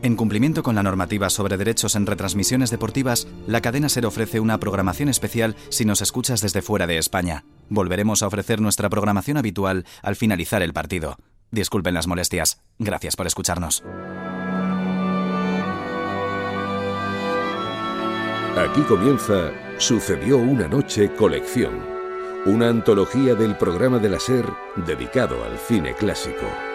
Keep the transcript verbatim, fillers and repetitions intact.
En cumplimiento con la normativa sobre derechos en retransmisiones deportivas, la cadena SER ofrece una programación especial si nos escuchas desde fuera de España. Volveremos a ofrecer nuestra programación habitual al finalizar el partido. Disculpen las molestias. Gracias por escucharnos. Aquí comienza Sucedió una noche colección, una antología del programa de la SER dedicado al cine clásico.